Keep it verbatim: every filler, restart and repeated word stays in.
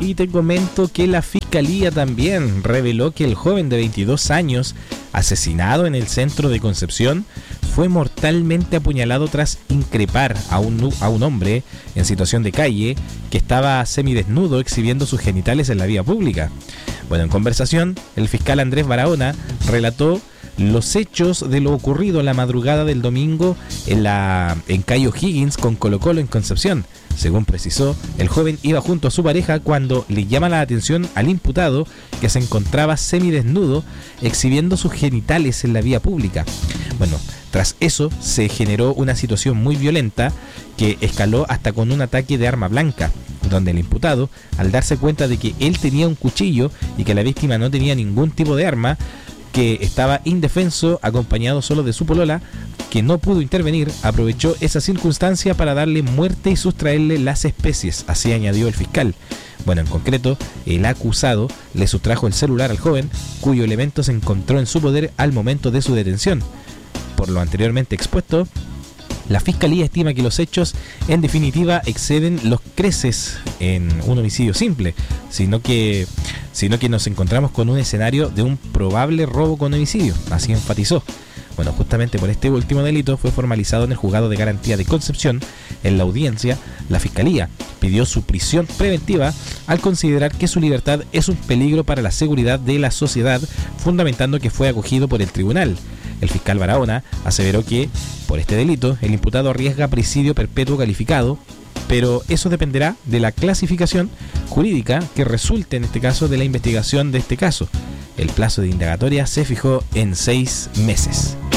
Y te comento que la Fiscalía también reveló que el joven de veintidós años, asesinado en el centro de Concepción, fue mortalmente apuñalado tras increpar a un, a un hombre en situación de calle que estaba semidesnudo exhibiendo sus genitales en la vía pública. Bueno, en conversación, el fiscal Andrés Barahona relató los hechos de lo ocurrido la madrugada del domingo en, la, en calle O'Higgins con Colo Colo en Concepción. Según precisó, el joven iba junto a su pareja cuando le llama la atención al imputado que se encontraba semidesnudo exhibiendo sus genitales en la vía pública. Bueno, tras eso se generó una situación muy violenta que escaló hasta con un ataque de arma blanca, donde el imputado, al darse cuenta de que él tenía un cuchillo y que la víctima no tenía ningún tipo de arma, que estaba indefenso, acompañado solo de su polola, que no pudo intervenir, aprovechó esa circunstancia para darle muerte y sustraerle las especies, así añadió el fiscal. Bueno, en concreto, el acusado le sustrajo el celular al joven, cuyo elemento se encontró en su poder al momento de su detención. Por lo anteriormente expuesto, la Fiscalía estima que los hechos en definitiva exceden los creces en un homicidio simple, sino que, sino que nos encontramos con un escenario de un probable robo con homicidio, así enfatizó. Bueno, justamente por este último delito fue formalizado en el Juzgado de Garantía de Concepción. En la audiencia, la Fiscalía pidió su prisión preventiva al considerar que su libertad es un peligro para la seguridad de la sociedad, fundamentando que fue acogido por el tribunal. El fiscal Barahona aseveró que, por este delito, el imputado arriesga presidio perpetuo calificado, pero eso dependerá de la clasificación jurídica que resulte en este caso de la investigación de este caso. El plazo de indagatoria se fijó en seis meses.